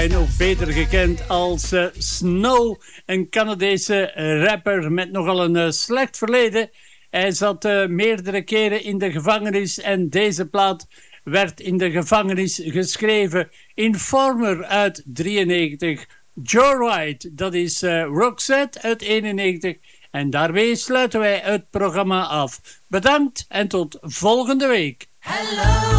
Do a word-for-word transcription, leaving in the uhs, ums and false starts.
En ook beter gekend als uh, Snow, een Canadese rapper met nogal een uh, slecht verleden. Hij zat uh, meerdere keren in de gevangenis en deze plaat werd in de gevangenis geschreven. Informer uit drieënnegentig, Joyride, dat is uh, Roxette uit eenennegentig. En daarmee sluiten wij het programma af. Bedankt en tot volgende week. Hello.